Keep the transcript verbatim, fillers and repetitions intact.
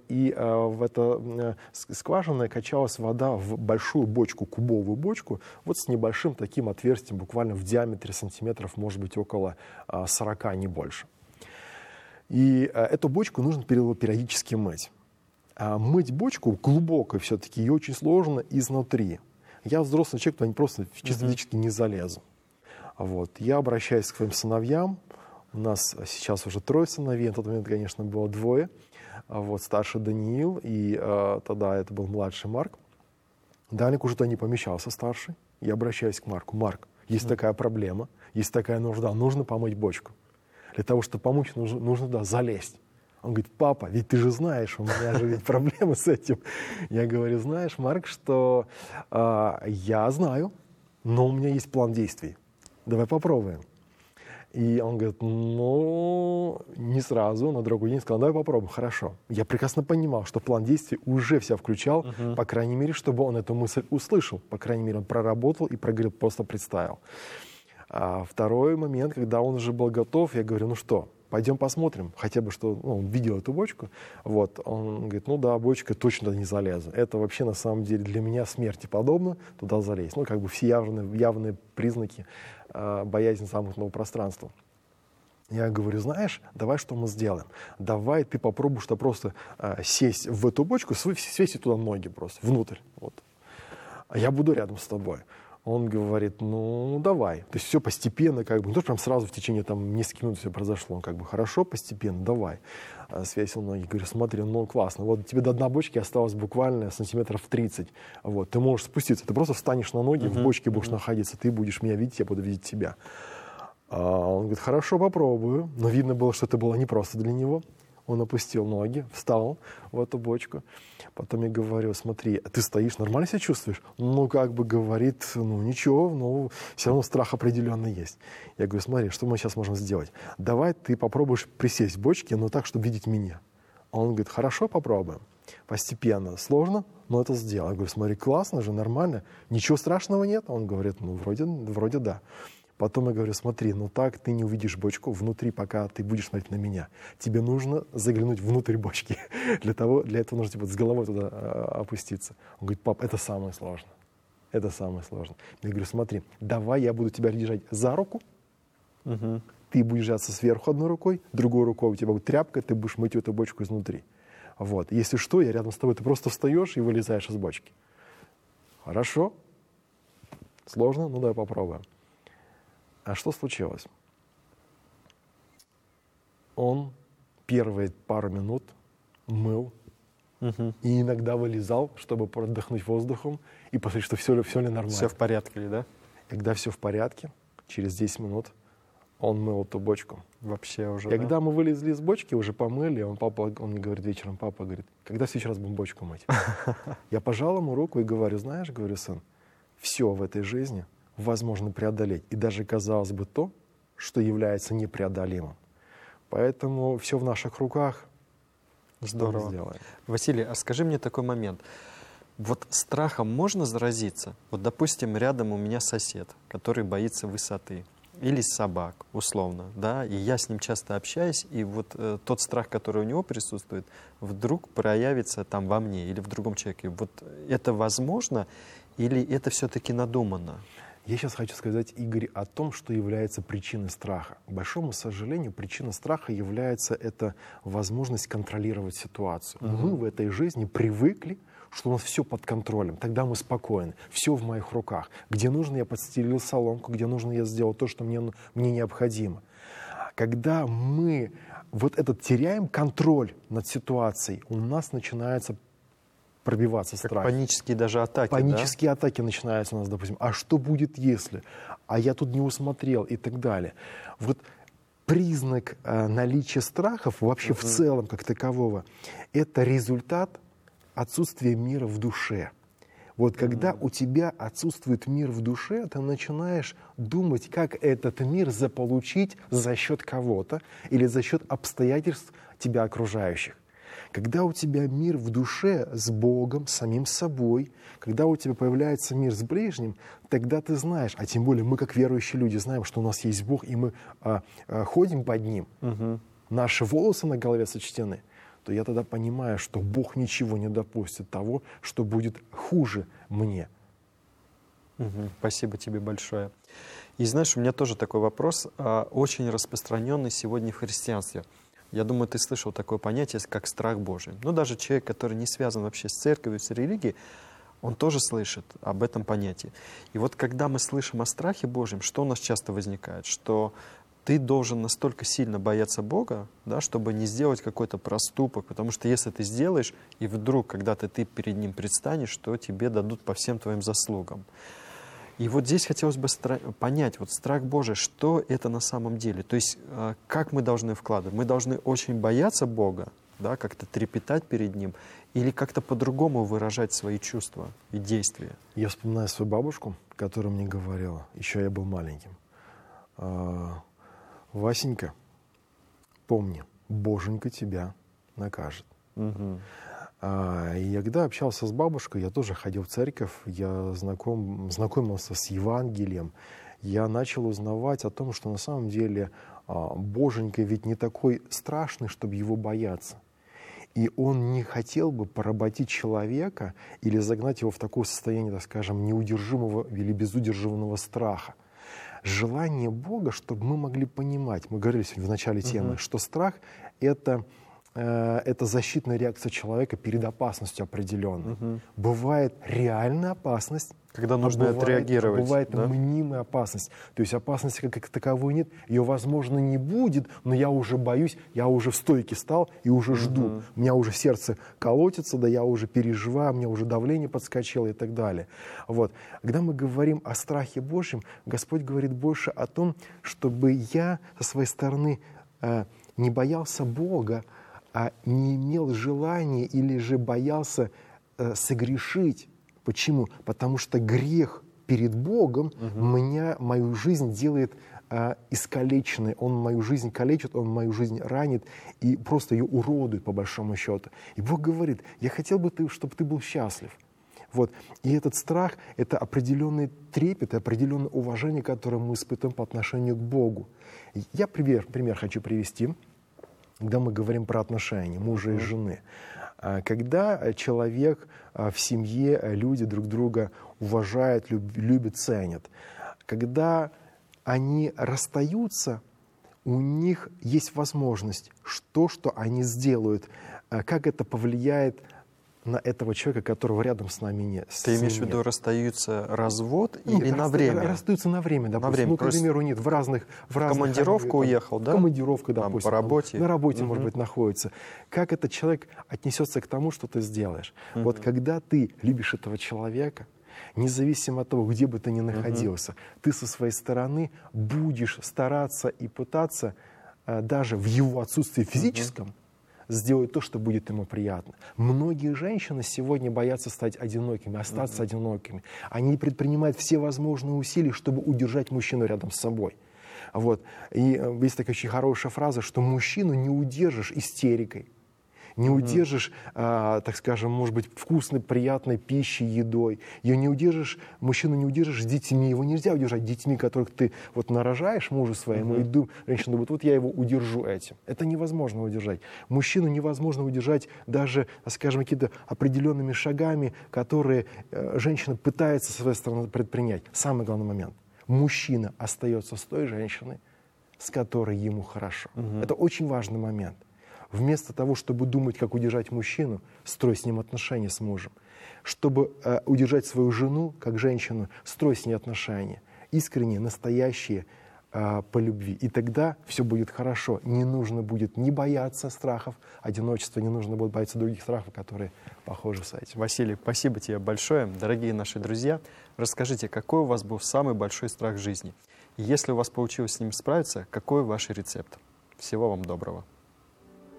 и э, в это э, скважина качалась вода в большую бочку, кубовую бочку, вот с небольшим таким отверстием, буквально в диаметре сантиметров, может быть, около э, сорока, не больше. И э, эту бочку нужно периодически мыть. А мыть бочку глубоко все-таки, ее очень сложно изнутри. Я взрослый человек, туда просто чисто физически не залезу. Вот. Я обращаюсь к своим сыновьям. У нас сейчас уже трое сыновей, на тот момент, конечно, было двое. Вот, старший Даниил, и э, тогда это был младший Марк. Далек уже туда не помещался, старший. Я обращаюсь к Марку. Марк, есть mm. такая проблема, есть такая нужда, нужно помыть бочку. Для того, чтобы помыть, нужно, нужно туда залезть. Он говорит: папа, ведь ты же знаешь, у меня же ведь проблемы с этим. Я говорю: знаешь, Марк, что э, я знаю, но у меня есть план действий. Давай попробуем. И он говорит: ну, не сразу, на другой день сказал: давай попробуем. Хорошо. Я прекрасно понимал, что план действий уже все включал, uh-huh. по крайней мере, чтобы он эту мысль услышал. По крайней мере, он проработал и проговорил, просто представил. А второй момент, когда он уже был готов, я говорю: ну что, пойдем посмотрим, хотя бы, что ну, он видел эту бочку. Вот. Он говорит: ну да, бочка, точно туда не залезу. Это вообще на самом деле для меня смерти подобно, туда залезть. Ну, как бы все явные, явные признаки э, боязни замкнутого пространства. Я говорю: знаешь, давай что мы сделаем? Давай ты попробуешь -то просто э, сесть в эту бочку, свесить туда ноги просто, внутрь. Вот. А я буду рядом с тобой. Он говорит: ну, давай. То есть все постепенно, как бы, не то, что прям сразу в течение там, нескольких минут все произошло. Он как бы: хорошо, постепенно, давай. Свесил ноги. Говорю: смотри, ну классно. Вот тебе до дна бочки осталось буквально сантиметров тридцать. Вот. Ты можешь спуститься. Ты просто встанешь на ноги, uh-huh. в бочке будешь uh-huh. находиться. Ты будешь меня видеть, я буду видеть тебя. А он говорит: хорошо, попробую. Но видно было, что это было непросто для него. Он опустил ноги, встал в эту бочку. Потом я говорю: смотри, ты стоишь, нормально себя чувствуешь? Ну, как бы говорит, ну, ничего, но все равно страх определенно есть. Я говорю: смотри, что мы сейчас можем сделать? Давай ты попробуешь присесть в бочке, но так, чтобы видеть меня. Он говорит: хорошо, попробуем. Постепенно. Сложно, но это сделал. Я говорю: смотри, классно же, нормально. Ничего страшного нет? Он говорит: ну, вроде, вроде да. Потом я говорю: смотри, ну так ты не увидишь бочку внутри, пока ты будешь смотреть на меня. Тебе нужно заглянуть внутрь бочки. Для, того, для этого нужно типа, с головой туда а, опуститься. Он говорит: пап, это самое сложное. Это самое сложное. Я говорю: смотри, давай я буду тебя держать за руку. Угу. Ты будешь держаться сверху одной рукой, другой рукой у тебя будет тряпка, ты будешь мыть эту бочку изнутри. Вот. Если что, я рядом с тобой. Ты просто встаешь и вылезаешь из бочки. Хорошо? Сложно? Ну давай попробуем. А что случилось? Он первые пару минут мыл угу. и иногда вылезал, чтобы продохнуть воздухом и посмотреть, что все, все ли нормально. Все в порядке ли, да? Когда все в порядке, через десять минут он мыл эту бочку. Вообще уже, И когда да? мы вылезли из бочки, уже помыли, он, папа, он мне говорит вечером, папа говорит: когда в следующий раз будем бочку мыть? Я пожал ему руку и говорю: знаешь, говорю, сын, все в этой жизни возможно преодолеть. И даже, казалось бы, то, что является непреодолимым. Поэтому все в наших руках. Здорово. Василий, а скажи мне такой момент. Вот страхом можно заразиться? Вот, допустим, рядом у меня сосед, который боится высоты. Или собак, условно, да, и я с ним часто общаюсь, и вот э, тот страх, который у него присутствует, вдруг проявится там во мне или в другом человеке. Вот это возможно или это все-таки надуманно? Я сейчас хочу сказать, Игорь, о том, что является причиной страха. К большому сожалению, причина страха является это возможность контролировать ситуацию. Uh-huh. Мы в этой жизни привыкли, что у нас все под контролем. Тогда мы спокойны. Все в моих руках. Где нужно, я подстелил соломку, где нужно, я сделал то, что мне, мне необходимо. Когда мы вот этот теряем контроль над ситуацией, у нас начинается пробиваться страх. Панические даже атаки, Панические да? атаки начинаются у нас, допустим. А что будет, если? А я тут не усмотрел и так далее. Вот признак э, наличия страхов вообще uh-huh. в целом как такового, это результат отсутствия мира в душе. Вот когда mm-hmm. у тебя отсутствует мир в душе, ты начинаешь думать, как этот мир заполучить за счет кого-то или за счет обстоятельств тебя окружающих. Когда у тебя мир в душе с Богом, с самим собой, когда у тебя появляется мир с ближним, тогда ты знаешь, а тем более мы, как верующие люди, знаем, что у нас есть Бог, и мы а, а, ходим под Ним, угу. наши волосы на голове сочтены, то я тогда понимаю, что Бог ничего не допустит того, что будет хуже мне. Угу. Спасибо тебе большое. И знаешь, у меня тоже такой вопрос, очень распространенный сегодня в христианстве. Я думаю, ты слышал такое понятие, как страх Божий. Ну, даже человек, который не связан вообще с церковью, с религией, он тоже слышит об этом понятии. И вот когда мы слышим о страхе Божьем, что у нас часто возникает? Что ты должен настолько сильно бояться Бога, да, чтобы не сделать какой-то проступок, потому что если ты сделаешь, и вдруг, когда-то ты перед Ним предстанешь, то тебе дадут по всем твоим заслугам. И вот здесь хотелось бы понять, вот страх Божий, что это на самом деле? То есть как мы должны вкладывать? Мы должны очень бояться Бога, да, как-то трепетать перед Ним, или как-то по-другому выражать свои чувства и действия? Я вспоминаю свою бабушку, которая мне говорила, еще я был маленьким. Васенька, помни, Боженька тебя накажет. Угу. А, и когда общался с бабушкой, я тоже ходил в церковь, я знаком, знакомился с Евангелием, я начал узнавать о том, что на самом деле а, Боженька ведь не такой страшный, чтобы его бояться. И он не хотел бы поработить человека или загнать его в такое состояние, так скажем, неудержимого или безудержимого страха. Желание Бога, чтобы мы могли понимать, мы говорили сегодня в начале темы, uh-huh. что страх — это, э, это защитная реакция человека перед опасностью определенной. Uh-huh. Бывает реальная опасность, когда нужно а бывает, отреагировать. Бывает да? мнимая опасность. То есть опасности как, как таковой нет, ее, возможно, не будет, но я уже боюсь, я уже в стойке стал и уже жду. Uh-huh. У меня уже сердце колотится, да я уже переживаю, у меня уже давление подскочило и так далее. Вот. Когда мы говорим о страхе Божьем, Господь говорит больше о том, чтобы я со своей стороны э, не боялся Бога, а не имел желания или же боялся э, согрешить. Почему? Потому что грех перед Богом uh-huh. меня, мою жизнь делает а, искалеченной. Он мою жизнь калечит, он мою жизнь ранит и просто ее уродует, по большому счету. И Бог говорит, я хотел бы, ты, чтобы ты был счастлив. Вот. И этот страх — это определенный трепет, определенное уважение, которое мы испытываем по отношению к Богу. Я пример, пример хочу привести, когда мы говорим про отношения мужа uh-huh. и жены. Когда человек в семье, люди друг друга уважают, любят, ценят, когда они расстаются, у них есть возможность, что, что они сделают, как это повлияет на этого человека, которого рядом с нами нет. Ты имеешь в виду, расстаются развод нет, или на время? Расстаются на время, допустим. На время. Ну, к примеру, нет, в разных... В разных командировку там, уехал, да? Командировка, допустим. Там, по работе? На работе, угу. может быть, находится. Как этот человек отнесется к тому, что ты сделаешь? Угу. Вот когда ты любишь этого человека, независимо от того, где бы ты ни находился, угу. ты со своей стороны будешь стараться и пытаться даже в его отсутствии физическом, угу. сделать то, что будет ему приятно. Многие женщины сегодня боятся стать одинокими, остаться mm-hmm. одинокими. Они предпринимают все возможные усилия, чтобы удержать мужчину рядом с собой. Вот. И есть такая очень хорошая фраза, что мужчину не удержишь истерикой, не mm-hmm. удержишь, а, так скажем, может быть, вкусной, приятной пищей, едой. Ее не удержишь, мужчину не удержишь с детьми. Его нельзя удержать детьми, которых ты вот нарожаешь мужу своему, mm-hmm. и дум, женщина думает, вот я его удержу этим. Это невозможно удержать. Мужчину невозможно удержать даже, скажем, какими-то определенными шагами, которые э, женщина пытается со своей стороны предпринять. Самый главный момент. Мужчина остается с той женщиной, с которой ему хорошо. Mm-hmm. Это очень важный момент. Вместо того, чтобы думать, как удержать мужчину, строй с ним отношения с мужем. Чтобы э, удержать свою жену, как женщину, строй с ней отношения. Искренние, настоящие, э, по любви. И тогда все будет хорошо. Не нужно будет не бояться страхов одиночества, не нужно будет бояться других страхов, которые похожи с этим. Василий, спасибо тебе большое. Дорогие наши друзья, расскажите, какой у вас был самый большой страх в жизни? И если у вас получилось с ним справиться, какой ваш рецепт? Всего вам доброго.